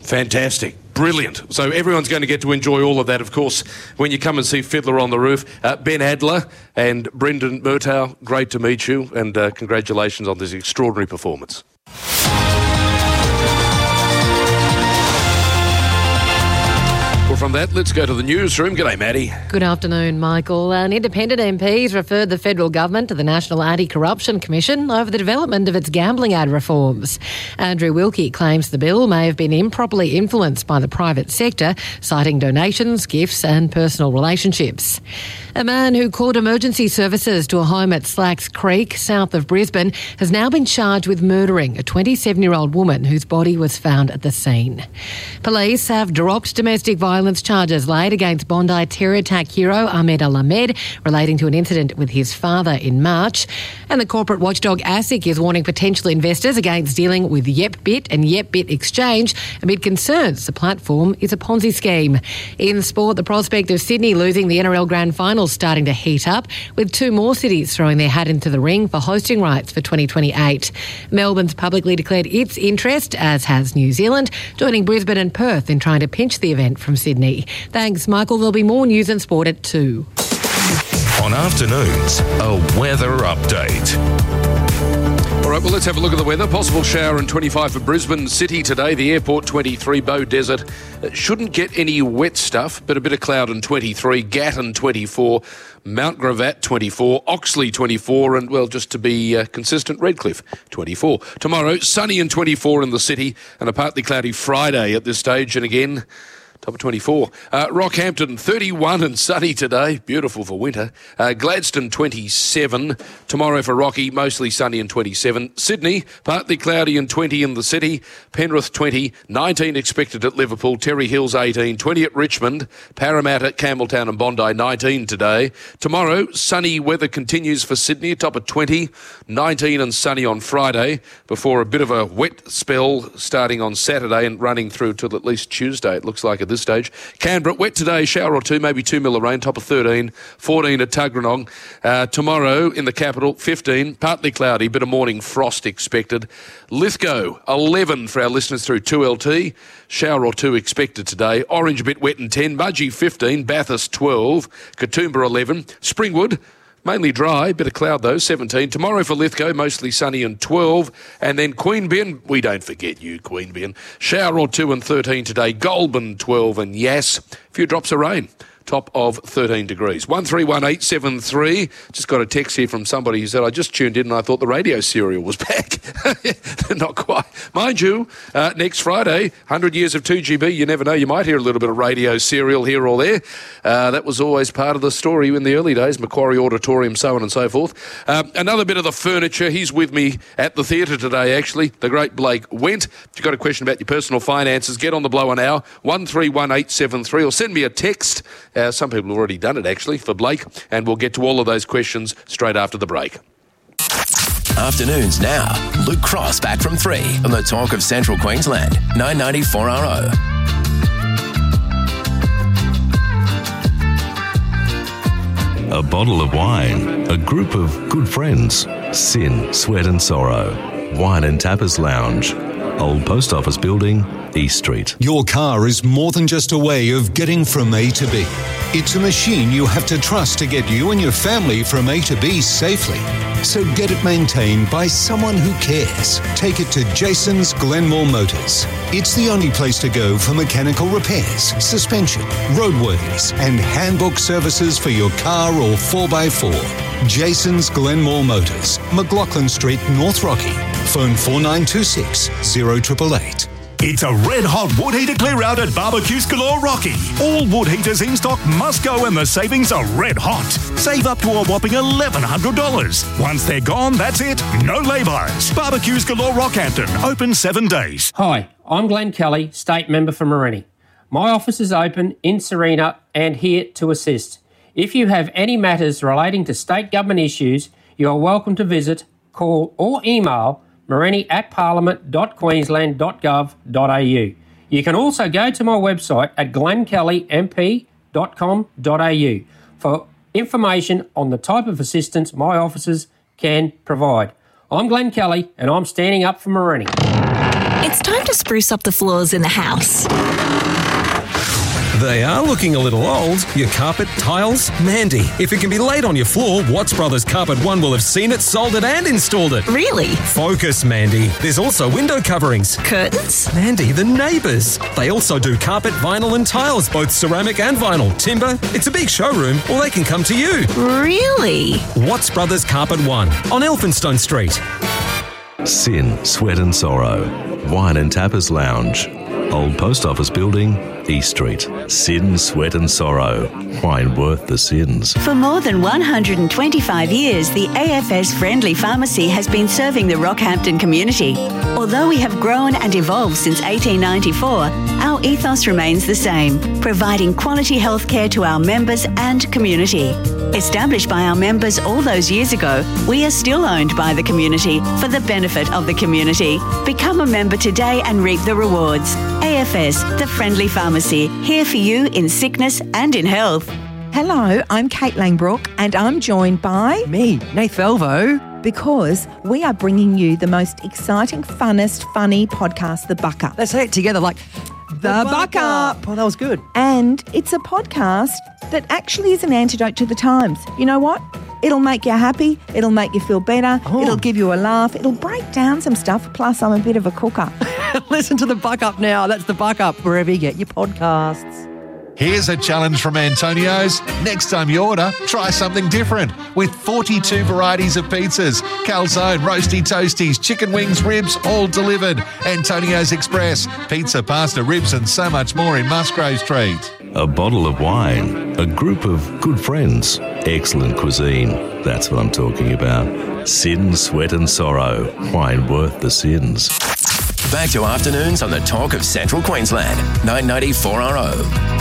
Fantastic. Brilliant. So everyone's going to get to enjoy all of that, of course, when you come and see Fiddler on the Roof. Ben Adler and Brendan Murtaugh, great to meet you, and congratulations on this extraordinary performance. Well, from that, let's go to the newsroom. G'day, Maddie. Good afternoon, Michael. An independent MP has referred the federal government to the National Anti-Corruption Commission over the development of its gambling ad reforms. Andrew Wilkie claims the bill may have been improperly influenced by the private sector, citing donations, gifts and personal relationships. A man who called emergency services to a home at Slacks Creek, south of Brisbane, has now been charged with murdering a 27-year-old woman whose body was found at the scene. Police have dropped domestic violence charges laid against Bondi terror attack hero Ahmed Al-Ahmed relating to an incident with his father in March. And the corporate watchdog ASIC is warning potential investors against dealing with YepBit and YepBit Exchange amid concerns the platform is a Ponzi scheme. In sport, the prospect of Sydney losing the NRL Grand Final starting to heat up, with two more cities throwing their hat into the ring for hosting rights for 2028. Melbourne's publicly declared its interest, as has New Zealand, joining Brisbane and Perth in trying to pinch the event from Sydney. Thanks, Michael. There'll be more news and sport at 2. On afternoons, a weather update. All right, well, let's have a look at the weather. Possible shower and 25 for Brisbane City today. The airport, 23. Bow Desert shouldn't get any wet stuff, but a bit of cloud and 23. Gatton, 24. Mount Gravatt, 24. Oxley, 24. And, well, just to be consistent, Redcliffe, 24. Tomorrow, sunny and 24 in the city, and a partly cloudy Friday at this stage. And again, top of 24. Rockhampton, 31 and sunny today. Beautiful for winter. Gladstone, 27. Tomorrow for Rocky, mostly sunny and 27. Sydney, partly cloudy and 20 in the city. Penrith, 20. 19 expected at Liverpool. Terry Hills, 18. 20 at Richmond. Parramatta, Campbelltown and Bondi, 19 today. Tomorrow, sunny weather continues for Sydney, top of 20. 19 and sunny on Friday, before a bit of a wet spell starting on Saturday and running through till at least Tuesday, it looks like, at this stage. Canberra, wet today, shower or two, maybe 2 mil of rain, top of 13, 14 at Tuggeranong. Tomorrow in the capital, 15, partly cloudy, bit of morning frost expected. Lithgow, 11 for our listeners through 2LT, shower or two expected today. Orange, a bit wet and 10, Mudgee 15, Bathurst 12, Katoomba 11, Springwood, mainly dry, bit of cloud though, 17. Tomorrow for Lithgow, mostly sunny and 12. And then Queanbeyan, we don't forget you, Queanbeyan. Shower or two and 13 today. Goulburn 12 and Yass, a few drops of rain. Top of 13 degrees. 131873. Just got a text here from somebody who said, I just tuned in and I thought the radio serial was back. Not quite. Mind you, next Friday, 100 years of 2GB. You never know, you might hear a little bit of radio serial here or there. That was always part of the story in the early days. Macquarie Auditorium, so on and so forth. Another bit of the furniture. He's with me at the theatre today, actually. The great Blake Went. If you've got a question about your personal finances, get on the blower now. 131873 or send me a text. Some people have already done it, actually, for Blake, and we'll get to all of those questions straight after the break. Afternoons now. Luke Cross back from 3 on the Talk of Central Queensland, 990 4RO. A bottle of wine, a group of good friends, sin, sweat and sorrow. Wine and Tapas Lounge, Old Post Office Building, East Street. Your car is more than just a way of getting from A to B. It's a machine you have to trust to get you and your family from A to B safely. So get it maintained by someone who cares. Take it to Jason's Glenmore Motors. It's the only place to go for mechanical repairs, suspension, roadworthies, and handbook services for your car or 4x4. Jason's Glenmore Motors, McLaughlin Street, North Rocky. Phone 4926 0888. It's a red-hot wood heater clear-out at Barbecues Galore Rocky. All wood heaters in stock must go and the savings are red-hot. Save up to a whopping $1,100. Once they're gone, that's it. No lay-bys. Barbecues Galore Rockhampton. Open 7 days. Hi, I'm Glenn Kelly, State Member for Morenni. My office is open in Serena and here to assist. If you have any matters relating to state government issues, you are welcome to visit, call or email morenni@parliament.queensland.gov.au. You can also go to my website at glennkellymp.com.au for information on the type of assistance my officers can provide. I'm Glenn Kelly and I'm standing up for Morenni. It's time to spruce up the floors in the house. They are looking a little old. Your carpet, tiles? Mandy, if it can be laid on your floor, Watts Brothers Carpet One will have seen it, sold it and installed it. Really? Focus, Mandy. There's also window coverings. Curtains? Mandy, the neighbours. They also do carpet, vinyl and tiles, both ceramic and vinyl. Timber? It's a big showroom, or they can come to you. Really? Watts Brothers Carpet One on Elphinstone Street. Sin, Sweat and Sorrow. Wine and Tapas Lounge. Old Post Office Building, East Street. Sin, Sweat and Sorrow. Wine worth the sins. For more than 125 years, the AFS Friendly Pharmacy has been serving the Rockhampton community. Although we have grown and evolved since 1894, our ethos remains the same, providing quality healthcare to our members and community. Established by our members all those years ago, we are still owned by the community for the benefit of the community. Become a member today and reap the rewards. AFS, the Friendly Pharmacy, here for you in sickness and in health. Hello, I'm Kate Langbrook and I'm joined by... me, Nath Velvo. Because we are bringing you the most exciting, funnest, funny podcast, The Buck Up. Let's say it together like... The Buck Up. Oh, that was good. And it's a podcast that actually is an antidote to the times. You know what? It'll make you happy. It'll make you feel better. Oh. It'll give you a laugh. It'll break down some stuff. Plus, I'm a bit of a cooker. Listen to The Buck Up now. That's The Buck Up, wherever you get your podcasts. Here's a challenge from Antonio's. Next time you order, try something different. With 42 varieties of pizzas, calzone, roasty toasties, chicken wings, ribs, all delivered. Antonio's Express, pizza, pasta, ribs and so much more in Musgrave Street. A bottle of wine. A group of good friends. Excellent cuisine. That's what I'm talking about. Sin, Sweat and Sorrow. Wine worth the sins. Back to afternoons on the Talk of Central Queensland. 990 4RO.